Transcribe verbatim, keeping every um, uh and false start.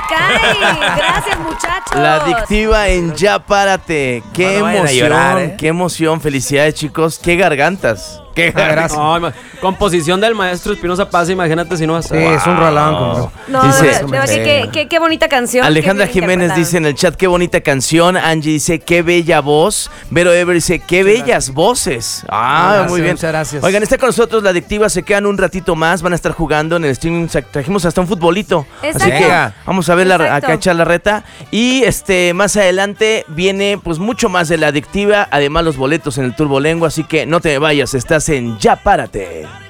cae. Gracias, muchachos. La Adictiva en Ya Párate. Qué No, no emoción, llorar, ¿eh? qué emoción. Felicidades, chicos. Qué gargantas. Qué Ah, gracias. No, ma- composición del maestro Espinosa Paz, imagínate si no va a Sí, ser. es un rolón, compadre. No, Dice- de verdad, de verdad que qué, qué, qué bonita canción. Alejandra qué bien Jiménez interpretada. dice en el chat, qué bonita canción. Angie dice, qué bella voz. Vero Ever dice, qué bellas voces. Ah, Gracias, muy bien. muchas gracias. Oigan, está con nosotros la Adictiva, se quedan un ratito más, van a estar jugando en el streaming, sa- trajimos hasta un futbolito. Así Exacto. que vamos a ver la, Exacto. acá echar la reta. Y este más adelante viene pues mucho más de la Adictiva, además los boletos en el Turbo Lengua, así que no te vayas, estás en Ya Párate.